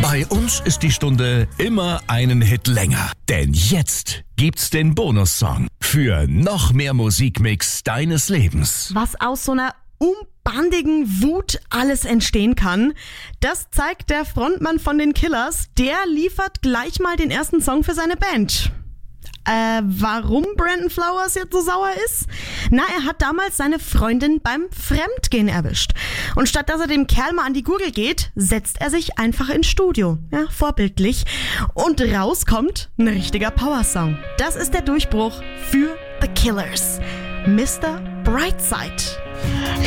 Bei uns ist die Stunde immer einen Hit länger. Denn jetzt gibt's den Bonussong für noch mehr Musikmix deines Lebens. Was aus so einer umbandigen Wut alles entstehen kann, das zeigt der Frontmann von den Killers. Der liefert gleich mal den ersten Song für seine Band. Warum Brandon Flowers jetzt so sauer ist? Na, er hat damals seine Freundin beim Fremdgehen erwischt. Und statt dass er dem Kerl mal an die Gurgel geht, setzt er sich einfach ins Studio. Ja, vorbildlich. Und rauskommt ein richtiger Powersong. Das ist der Durchbruch für The Killers. Mr. Brightside.